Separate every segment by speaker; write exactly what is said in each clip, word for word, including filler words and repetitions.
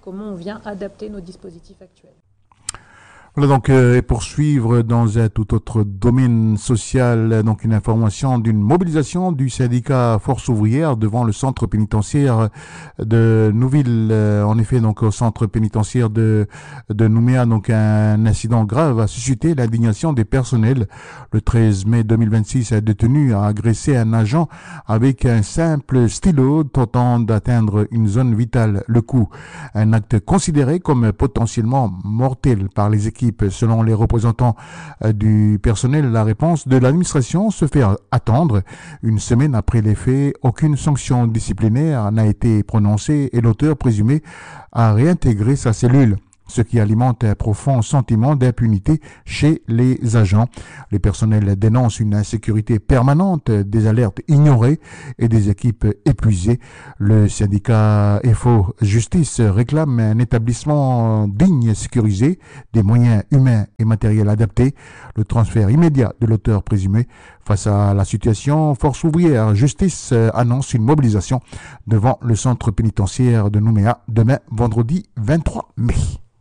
Speaker 1: comment on vient adapter nos dispositifs actuels.
Speaker 2: Voilà donc euh, et poursuivre dans un tout autre domaine social, donc une information d'une mobilisation du syndicat Force ouvrière devant le centre pénitentiaire de Nouville. Euh, en effet, donc au centre pénitentiaire de de Nouméa, donc un incident grave a suscité l'indignation des personnels. Le treize mai deux mille vingt-six, un détenu a agressé un agent avec un simple stylo tentant d'atteindre une zone vitale. Le coup, un acte considéré comme potentiellement mortel par les équipes. Selon les représentants du personnel, la réponse de l'administration se fait attendre. Une semaine après les faits, aucune sanction disciplinaire n'a été prononcée et l'auteur présumé a réintégré sa cellule, ce qui alimente un profond sentiment d'impunité chez les agents. Les personnels dénoncent une insécurité permanente, des alertes ignorées et des équipes épuisées. Le syndicat F O Justice réclame un établissement digne et sécurisé, des moyens humains et matériels adaptés, le transfert immédiat de l'auteur présumé. Face à la situation, Force ouvrière Justice annonce une mobilisation devant le centre pénitentiaire de Nouméa demain, vendredi vingt-trois mai.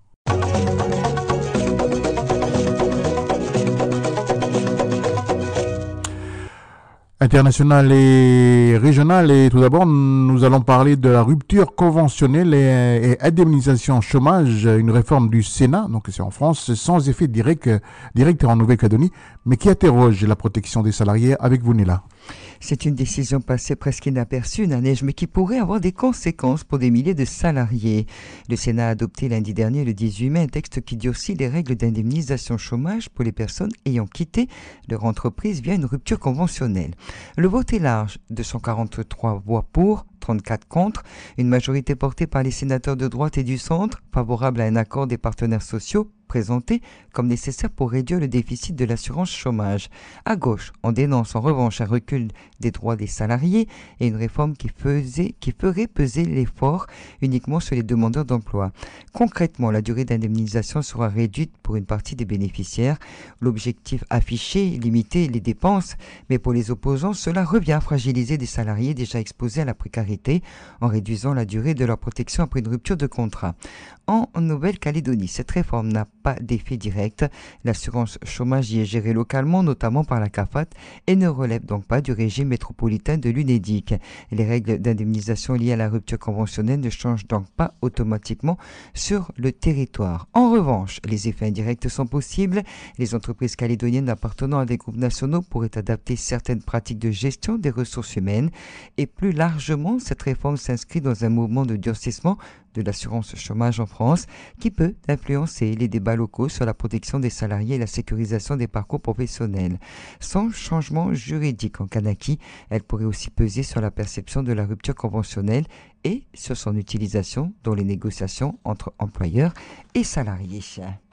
Speaker 2: International et régional, et tout d'abord nous allons parler de la rupture conventionnelle et, et indemnisation chômage, une réforme du Sénat, donc c'est en France, sans effet direct, direct en Nouvelle-Calédonie, mais qui interroge la protection des salariés. Avec vous, Néla.
Speaker 3: C'est une décision passée presque inaperçue, Nanège, mais qui pourrait avoir des conséquences pour des milliers de salariés. Le Sénat a adopté lundi dernier, le dix-huit mai, un texte qui durcit les règles d'indemnisation chômage pour les personnes ayant quitté leur entreprise via une rupture conventionnelle. Le vote est large, deux cent quarante-trois voix pour, trente-quatre contre, une majorité portée par les sénateurs de droite et du centre, favorable à un accord des partenaires sociaux, présenté comme nécessaire pour réduire le déficit de l'assurance chômage. À gauche, on dénonce en revanche un recul des droits des salariés et une réforme qui, faisait, qui ferait peser l'effort uniquement sur les demandeurs d'emploi. Concrètement, la durée d'indemnisation sera réduite pour une partie des bénéficiaires. L'objectif affiché, limiter les dépenses, mais pour les opposants, cela revient à fragiliser des salariés déjà exposés à la précarité en réduisant la durée de leur protection après une rupture de contrat. En Nouvelle-Calédonie, cette réforme n'a pas d'effet direct. L'assurance chômage y est gérée localement, notamment par la CAFAT, et ne relève donc pas du régime métropolitain de l'UNEDIC. Les règles d'indemnisation liées à la rupture conventionnelle ne changent donc pas automatiquement sur le territoire. En revanche, les effets indirects sont possibles. Les entreprises calédoniennes appartenant à des groupes nationaux pourraient adapter certaines pratiques de gestion des ressources humaines. Et plus largement, cette réforme s'inscrit dans un mouvement de durcissement de l'assurance chômage en France qui peut influencer les débats locaux sur la protection des salariés et la sécurisation des parcours professionnels. Sans changement juridique en Kanaki, elle pourrait aussi peser sur la perception de la rupture conventionnelle et sur son utilisation dans les négociations entre employeurs et salariés.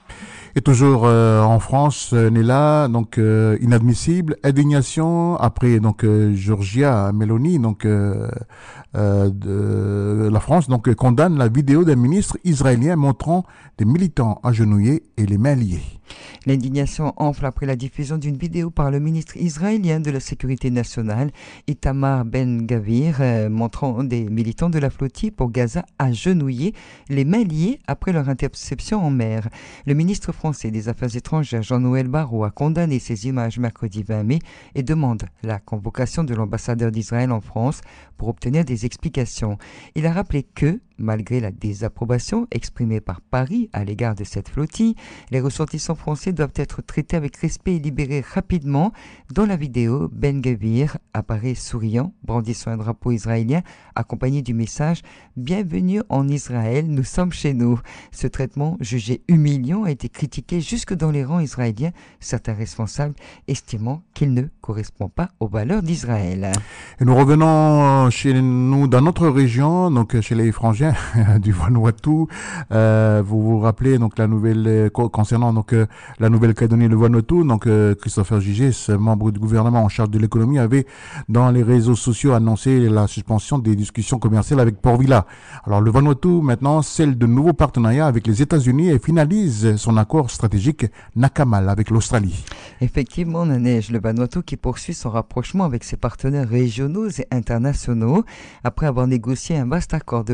Speaker 2: Et toujours euh, en France, euh, Néla, donc euh, inadmissible, indignation après donc euh, Giorgia Meloni, donc euh, euh, de la France, donc euh, condamne la vidéo d'un ministre israélien montrant des militants agenouillés et les mains liées.
Speaker 3: L'indignation enfle après la diffusion d'une vidéo par le ministre israélien de la Sécurité nationale, Itamar Ben-Gavir, euh, montrant des militants de la flottille pour Gaza agenouillés, les mains liées après leur interception en mer. Le ministre français des Affaires étrangères, Jean-Noël Barrot, a condamné ces images mercredi vingt mai et demande la convocation de l'ambassadeur d'Israël en France pour obtenir des explications. Il a rappelé que, malgré la désapprobation exprimée par Paris à l'égard de cette flottille, les ressortissants français doivent être traités avec respect et libérés rapidement. Dans la vidéo, Ben-Gavir apparaît souriant, brandissant un drapeau israélien, accompagné du message « Bienvenue en Israël, nous sommes chez nous ». Ce traitement, jugé humiliant, a été critiqué jusque dans les rangs israéliens, certains responsables estimant qu'il ne correspond pas aux valeurs d'Israël.
Speaker 2: Et nous revenons chez nous, dans notre région, donc chez les frangins du Vanuatu. Euh, vous vous rappelez donc la nouvelle concernant donc euh, la Nouvelle-Calédonie et le Vanuatu. Donc euh, Christopher Gigès, membre du gouvernement en charge de l'économie, avait dans les réseaux sociaux annoncé la suspension des discussions commerciales avec Port Vila. Alors le Vanuatu maintenant scelle de nouveaux partenariats avec les États-Unis et finalise son accord stratégique Nakamal avec l'Australie.
Speaker 3: Effectivement, Nanège, le Vanuatu qui poursuit son rapprochement avec ses partenaires régionaux et internationaux après avoir négocié un vaste accord de coopération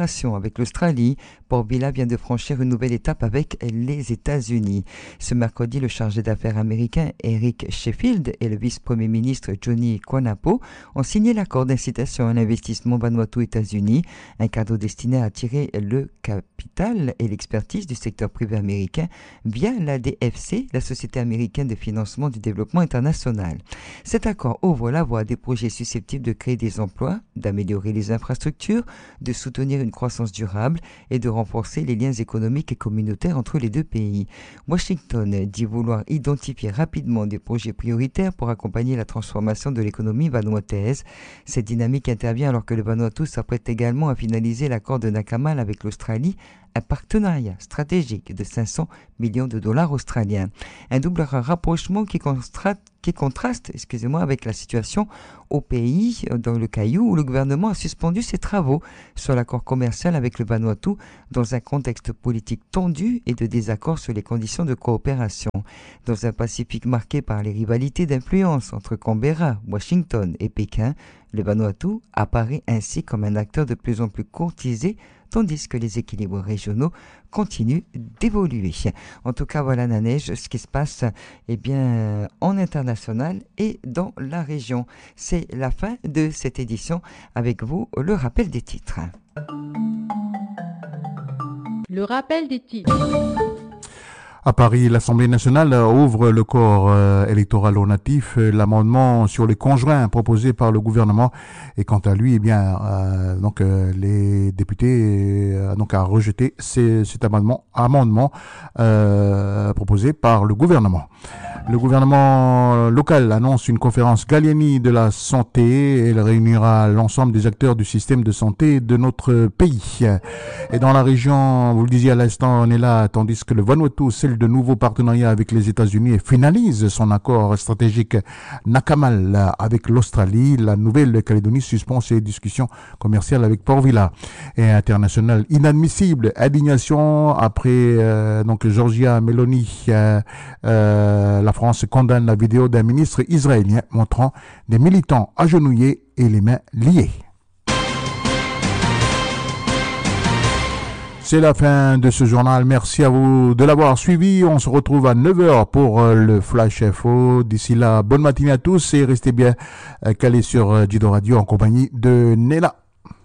Speaker 3: coopération avec l'Australie. Port Vila vient de franchir une nouvelle étape avec les États-Unis. Ce mercredi, le chargé d'affaires américain Eric Sheffield et le vice-premier ministre Johnny Quanapo ont signé l'accord d'incitation à l'investissement Vanuatu-États-Unis, un cadre destiné à attirer le capital et l'expertise du secteur privé américain via la D F C, la Société américaine de financement du développement international. Cet accord ouvre la voie à des projets susceptibles de créer des emplois, d'améliorer les infrastructures, de soutenir une croissance durable et de renforcer les liens économiques et communautaires entre les deux pays. Washington dit vouloir identifier rapidement des projets prioritaires pour accompagner la transformation de l'économie vanuataise. Cette dynamique intervient alors que le Vanuatu s'apprête également à finaliser l'accord de Nakamal avec l'Australie, un partenariat stratégique de cinq cents millions de dollars australiens. Un double rapprochement qui contraste, qui contraste excusez-moi, avec la situation au pays, dans le Caillou, où le gouvernement a suspendu ses travaux sur l'accord commercial avec le Vanuatu dans un contexte politique tendu et de désaccord sur les conditions de coopération. Dans un Pacifique marqué par les rivalités d'influence entre Canberra, Washington et Pékin, le Vanuatu apparaît ainsi comme un acteur de plus en plus courtisé, tandis que les équilibres régionaux continuent d'évoluer. En tout cas, voilà, Nanej, ce qui se passe eh bien, en international et dans la région. C'est la fin de cette édition. Avec vous, le rappel des titres.
Speaker 1: Le rappel des titres.
Speaker 2: À Paris, l'Assemblée nationale ouvre le corps euh, électoral au natif. L'amendement sur les conjoints proposé par le gouvernement et quant à lui, eh bien, euh, donc euh, les députés euh, donc a rejeté ces, cet amendement, amendement euh, proposé par le gouvernement. Le gouvernement local annonce une conférence Gallieni de la santé. Elle réunira l'ensemble des acteurs du système de santé de notre pays. Et dans la région, vous le disiez à l'instant, on est là, tandis que le Vanuatu scelle de nouveaux partenariats avec les États-Unis et finalise son accord stratégique Nakamal avec l'Australie. La Nouvelle-Calédonie suspend ses discussions commerciales avec Port Vila. Et international inadmissible, indignation après euh, donc Giorgia Meloni. Euh, euh, la France condamne la vidéo d'un ministre israélien montrant des militants agenouillés et les mains liées. C'est la fin de ce journal. Merci à vous de l'avoir suivi. On se retrouve à neuf heures pour le Flash F O. D'ici là, bonne matinée à tous et restez bien calés sur Jido Radio en compagnie de Nela.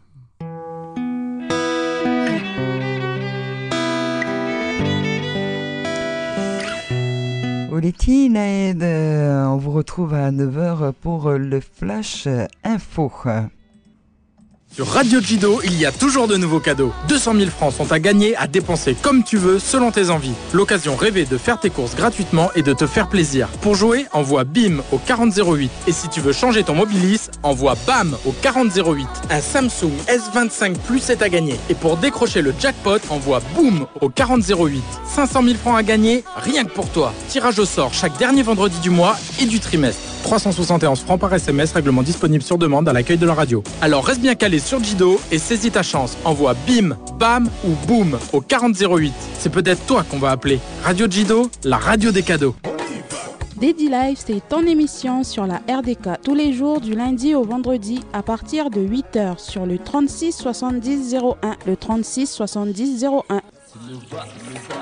Speaker 3: Oleti, Naed, on vous retrouve à neuf heures pour le Flash Info.
Speaker 4: Sur Radio Jido, il y a toujours de nouveaux cadeaux. deux cent mille francs sont à gagner, à dépenser comme tu veux, selon tes envies. L'occasion rêvée de faire tes courses gratuitement et de te faire plaisir. Pour jouer, envoie BIM au quarante zéro huit. Et si tu veux changer ton Mobilis, envoie BAM au quarante zéro huit. Un Samsung S vingt-cinq Plus est à gagner. Et pour décrocher le jackpot, envoie BOOM au quarante zéro huit. cinq cent mille francs à gagner, rien que pour toi. Tirage au sort chaque dernier vendredi du mois et du trimestre. trois cent soixante et onze francs par S M S, règlement disponible sur demande à l'accueil de la radio. Alors reste bien calé sur Jido et saisis ta chance. Envoie BIM, BAM ou BOOM au quarante zéro huit. C'est peut-être toi qu'on va appeler. Radio Jido, la radio des cadeaux.
Speaker 5: Daddy Life, c'est ton émission sur la R D K tous les jours du lundi au vendredi à partir de huit heures sur le trente-six soixante-dix zéro un. Le trente-six soixante-dix zéro un.